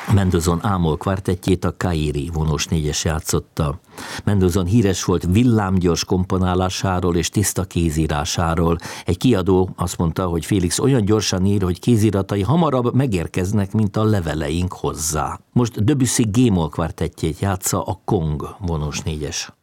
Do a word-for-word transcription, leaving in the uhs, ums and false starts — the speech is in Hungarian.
Mendelssohn A-moll kvartettjét a Cairi vonós négyes játszotta. Mendelssohn híres volt villámgyors komponálásáról és tiszta kézírásáról. Egy kiadó azt mondta, hogy Félix olyan gyorsan ír, hogy kéziratai hamarabb megérkeznek, mint a leveleink hozzá. Most Debussy G-moll kvartettjét játsza a Kong vonós négyes.